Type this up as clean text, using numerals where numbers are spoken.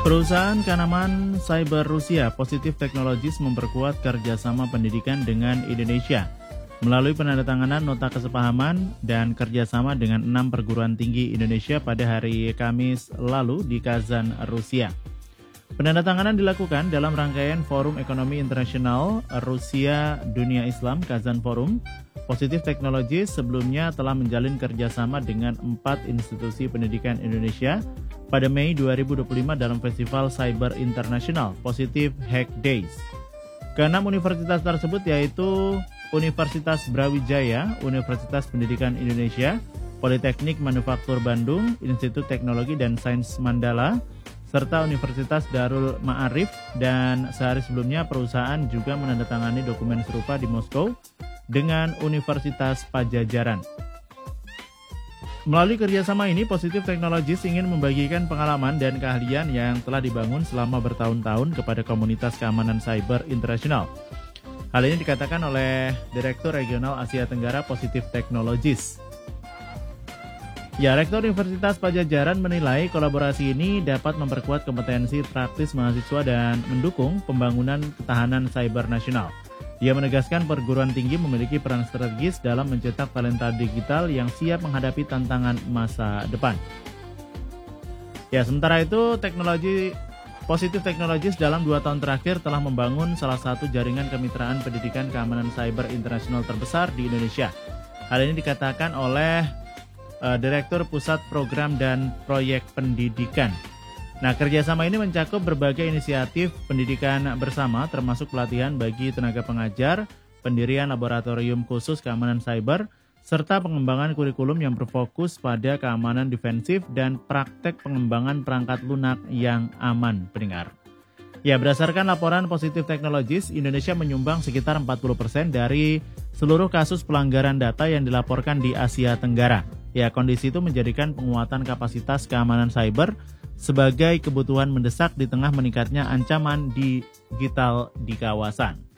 Perusahaan Kanaman Cyber Rusia Positive Technologies memperkuat kerjasama pendidikan dengan Indonesia melalui penandatanganan nota kesepahaman dan kerjasama dengan 6 perguruan tinggi Indonesia pada hari Kamis lalu di Kazan, Rusia. Penandatanganan dilakukan dalam rangkaian Forum Ekonomi Internasional Rusia Dunia Islam Kazan Forum. Positive Technologies sebelumnya telah menjalin kerjasama dengan 4 institusi pendidikan Indonesia pada Mei 2025 dalam Festival Cyber Internasional Positive Hack Days. Keenam universitas tersebut yaitu Universitas Brawijaya, Universitas Pendidikan Indonesia, Politeknik Manufaktur Bandung, Institut Teknologi dan Sains Mandala, serta Universitas Darul Ma'arif, dan sehari sebelumnya perusahaan juga menandatangani dokumen serupa di Moskow dengan Universitas Pajajaran. Melalui kerjasama ini, Positive Technologies ingin membagikan pengalaman dan keahlian yang telah dibangun selama bertahun-tahun kepada komunitas keamanan cyber internasional. Hal ini dikatakan oleh Direktur Regional Asia Tenggara Positive Technologies. Ya, Rektor Universitas Pajajaran menilai kolaborasi ini dapat memperkuat kompetensi praktis mahasiswa dan mendukung pembangunan ketahanan cyber nasional. Ia menegaskan perguruan tinggi memiliki peran strategis dalam mencetak talenta digital yang siap menghadapi tantangan masa depan. Ya, sementara itu Positive Technologies dalam 2 tahun terakhir telah membangun salah satu jaringan kemitraan pendidikan keamanan cyber internasional terbesar di Indonesia. Hal ini dikatakan oleh Direktur Pusat Program dan Proyek Pendidikan. Nah, kerjasama ini mencakup berbagai inisiatif pendidikan bersama, termasuk pelatihan bagi tenaga pengajar, pendirian laboratorium khusus keamanan cyber, serta pengembangan kurikulum yang berfokus pada keamanan defensif dan praktek pengembangan perangkat lunak yang aman, pendengar. Ya, berdasarkan laporan Positive Technologies, Indonesia menyumbang sekitar 40% dari seluruh kasus pelanggaran data yang dilaporkan di Asia Tenggara. Ya, kondisi itu menjadikan penguatan kapasitas keamanan cyber sebagai kebutuhan mendesak di tengah meningkatnya ancaman digital di kawasan.